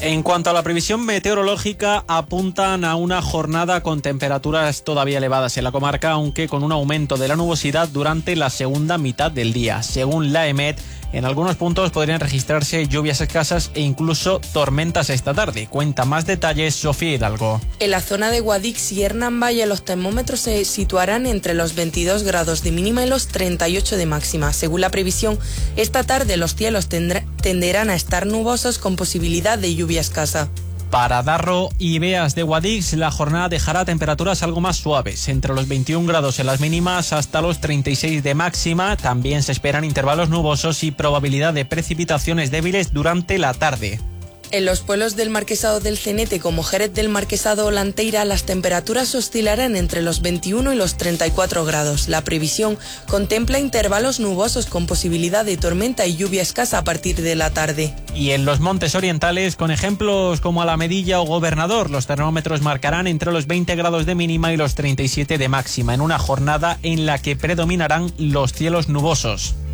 En cuanto a la previsión meteorológica, apuntan a una jornada con temperaturas todavía elevadas en la comarca, aunque con un aumento de la nubosidad durante la segunda mitad del día. Según la EMET, en algunos puntos podrían registrarse lluvias escasas e incluso tormentas esta tarde. Cuenta más detalles Sofía Hidalgo. En la zona de Guadix y Hernán Valle los termómetros se situarán entre los 22 grados de mínima y los 38 de máxima. Según la previsión, esta tarde los cielos tenderán a estar nubosos con posibilidad de lluvia escasa. Para Darro y Beas de Guadix, la jornada dejará temperaturas algo más suaves, entre los 21 grados en las mínimas hasta los 36 de máxima. También se esperan intervalos nubosos y probabilidad de precipitaciones débiles durante la tarde. En los pueblos del Marquesado del Cenete como Jerez del Marquesado o Lanteira, las temperaturas oscilarán entre los 21 y los 34 grados. La previsión contempla intervalos nubosos con posibilidad de tormenta y lluvia escasa a partir de la tarde. Y en los montes orientales, con ejemplos como Alamedilla o Gobernador, los termómetros marcarán entre los 20 grados de mínima y los 37 de máxima, en una jornada en la que predominarán los cielos nubosos.